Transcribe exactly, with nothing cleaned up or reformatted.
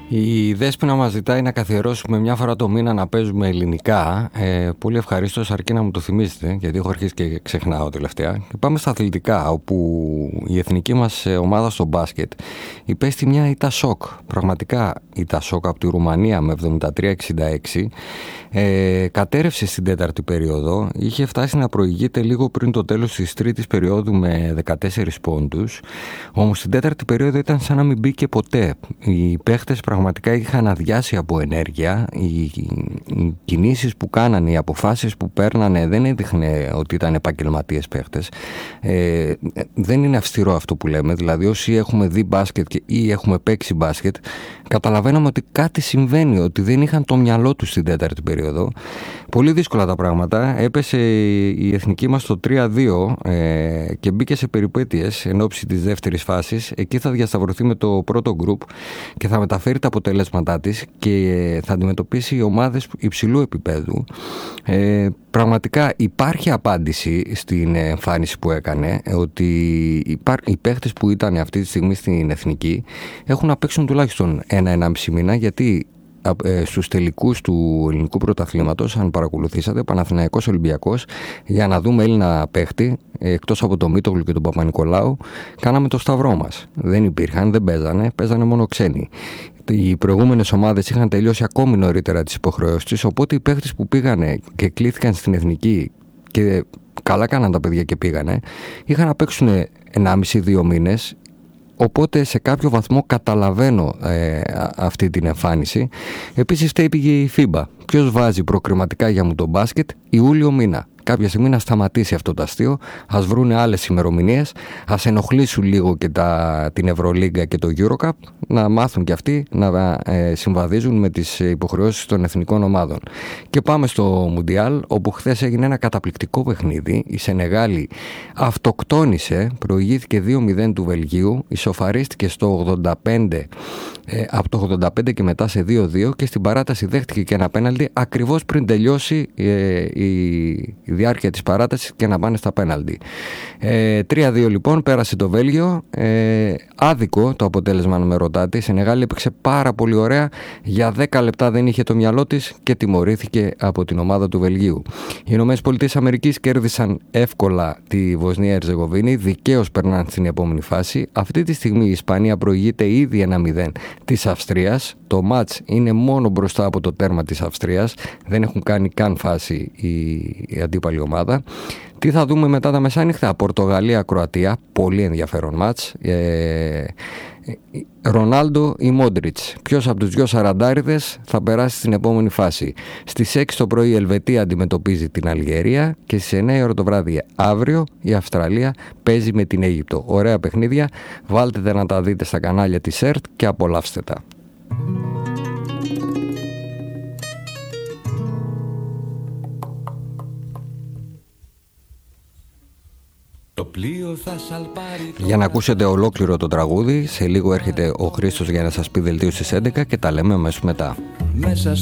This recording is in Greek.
Η Δέσποινα μας ζητάει να καθιερώσουμε μια φορά το μήνα να παίζουμε ελληνικά. Ε, πολύ ευχαρίστως, αρκεί να μου το θυμίζετε, γιατί έχω αρχίσει και ξεχνάω τελευταία. Και πάμε στα αθλητικά, όπου η εθνική μας ομάδα στο μπάσκετ υπέστη μια ήττα σοκ. Πραγματικά ήττα σοκ από τη Ρουμανία με εβδομήντα τρία εξήντα έξι. Ε, κατέρευσε στην τέταρτη περίοδο. Είχε φτάσει να προηγείται λίγο πριν το τέλος της τρίτης περίοδου με δεκατέσσερις πόντους. Όμως στην τέταρτη περίοδο ήταν σαν να μην μπήκε ποτέ. Οι παίχτες πραγματικά είχαν αδειάσει από ενέργεια. Οι, οι κινήσεις που κάνανε, οι αποφάσεις που παίρνανε δεν έδειχνε ότι ήταν επαγγελματίες παίχτες. Ε, δεν είναι αυστηρό αυτό που λέμε. Δηλαδή όσοι έχουμε δει μπάσκετ ή έχουμε παίξει μπάσκετ, καταλαβαίναμε ότι κάτι συμβαίνει, ότι δεν είχαν το μυαλό τους στην τέταρτη περίοδο. Πολύ δύσκολα τα πράγματα. Έπεσε η εθνική μας στο τρία δύο ε, και μπήκε σε περιπέτειες εν ώψη της δεύτερης φάσης. Εκεί θα διασταυρωθεί με το πρώτο γκρουπ και θα μεταφέρει τα αποτελέσματά της και θα αντιμετωπίσει ομάδες υψηλού επίπεδου. Ε, πραγματικά υπάρχει απάντηση στην εμφάνιση που έκανε, ότι οι παίχτες που ήταν αυτή τη στιγμή στην εθνική έχουν να παίξουν τουλάχιστον ένα-ενάμιση μήνα, γιατί στους τελικούς του ελληνικού πρωταθλήματος, αν παρακολουθήσατε, Παναθηναϊκός Ολυμπιακός, για να δούμε Έλληνα παίχτη, εκτός από τον Μίτογλου και τον Παπα-Νικολάου, κάναμε το σταυρό μας. Δεν υπήρχαν, δεν παίζανε, παίζανε μόνο ξένοι. Οι προηγούμενες ομάδες είχαν τελειώσει ακόμη νωρίτερα τις υποχρεώσεις τους, οπότε οι παίχτες που πήγανε και κλήθηκαν στην εθνική, και καλά κάναν τα παιδιά και πήγανε, είχαν να παίξουν ενάμιση δύο μήνες. Οπότε σε κάποιο βαθμό καταλαβαίνω ε, αυτή την εμφάνιση. Επίσης φταίει η φίμπα. Ποιος βάζει προκριματικά για μου το μπάσκετ Ιούλιο μήνα? Κάποια στιγμή να σταματήσει αυτό το αστείο, ας βρούνε άλλες ημερομηνίες, ας ενοχλήσουν λίγο και τα, την Ευρωλίγκα και το EuroCup, να μάθουν και αυτοί να ε, συμβαδίζουν με τις υποχρεώσεις των εθνικών ομάδων. Και πάμε στο Μουντιάλ, όπου χθες έγινε ένα καταπληκτικό παιχνίδι. Η Σενεγάλη αυτοκτόνησε, προηγήθηκε δύο μηδέν του Βελγίου, ισοφαρίστηκε στο ογδόντα πέντε, ε, από το ογδόντα πέντε και μετά σε δύο δύο, και στην παράταση δέχτηκε και ένα πέναλτι ακριβώς πριν τελειώσει ε, η, η διάρκεια της παράτασης και να πάνε στα πέναλτι. Ε, τρία δύο λοιπόν, πέρασε το Βέλγιο. Ε, άδικο το αποτέλεσμα, αν με ρωτάτε. Η Σενεγάλη έπαιξε πάρα πολύ ωραία. Για δέκα λεπτά δεν είχε το μυαλό της και τιμωρήθηκε από την ομάδα του Βελγίου. Οι ΗΠΑ κέρδισαν εύκολα τη Βοσνία Ερζεγοβίνη. Δικαίως περνάνε στην επόμενη φάση. Αυτή τη στιγμή η Ισπανία προηγείται ήδη ένα μηδέν της Αυστρίας. Το μάτς είναι μόνο μπροστά από το τέρμα της Αυστρίας. Δεν έχουν κάνει καν φάση η, η αντίπαλη ομάδα. Τι θα δούμε μετά τα μεσάνυχτα? Πορτογαλία-Κροατία, πολύ ενδιαφέρον μάτς. Ε, Ρονάλντο ή Μόντριτς, ποιος από τους δυο σαραντάριδες θα περάσει στην επόμενη φάση? Στις έξι το πρωί η Ελβετία αντιμετωπίζει την Αλγερία και στις εννιά η ώρα το βράδυ αύριο η Αυστραλία παίζει με την Αίγυπτο. Ωραία παιχνίδια, βάλτε να τα δείτε στα κανάλια της ΕΡΤ και απολαύστε τα. Για να ακούσετε ολόκληρο το τραγούδι, σε λίγο έρχεται ο Χρήστος για να σας πει δελτίο στις έντεκα και τα λέμε αμέσως μετά.